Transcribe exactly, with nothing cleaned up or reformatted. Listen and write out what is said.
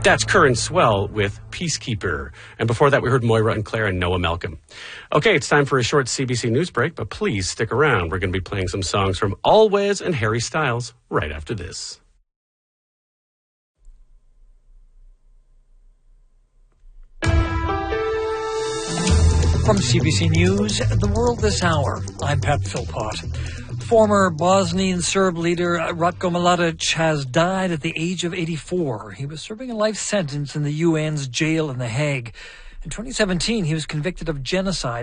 That's Curran Swell with Peacekeeper. And before that, we heard Moira and Claire and Noah Malcolm. Okay, it's time for a short C B C News break, but please stick around. We're going to be playing some songs from Alwez and Harry Styles right after this. From C B C News, The World This Hour, I'm Pat Philpott. Former Bosnian Serb leader Ratko Mladic has died at the age of eighty-four. He was serving a life sentence in the U N's jail in The Hague. In twenty seventeen, he was convicted of genocide